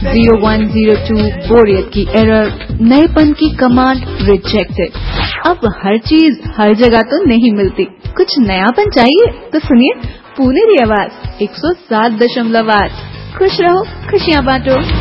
0102 बोरियत की एरर, नएपन की कमांड रिजेक्टेड। अब हर चीज हर जगह तो नहीं मिलती, कुछ नयापन चाहिए तो सुनिए पुनेरी आवाज 107.8। खुश रहो, खुशियाँ बांटो।